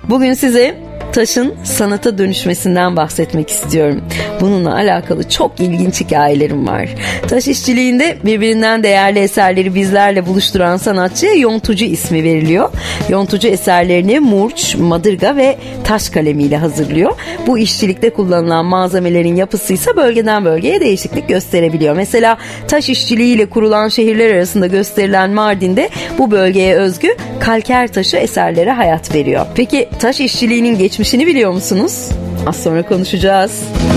Bugün size taşın sanata dönüşmesinden bahsetmek istiyorum. Bununla alakalı çok ilginç hikayelerim var. Taş işçiliğinde birbirinden değerli eserleri bizlerle buluşturan sanatçıya yontucu ismi veriliyor. Yontucu eserlerini murç, madırga ve taş kalemiyle hazırlıyor. Bu işçilikte kullanılan malzemelerin yapısı ise bölgeden bölgeye değişiklik gösterebiliyor. Mesela taş işçiliğiyle kurulan şehirler arasında gösterilen Mardin'de bu bölgeye özgü kalker taşı eserlere hayat veriyor. Peki taş işçiliğinin geçmişini biliyor musunuz? Az sonra konuşacağız.